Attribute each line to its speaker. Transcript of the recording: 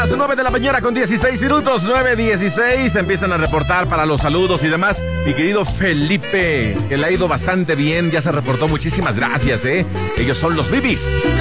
Speaker 1: las 9 de la mañana con 16 minutos, 9:16. Empiezan a reportar para los saludos y demás. Mi querido Felipe, que le ha ido bastante bien, ya se reportó. Muchísimas gracias, Ellos son los Bibis.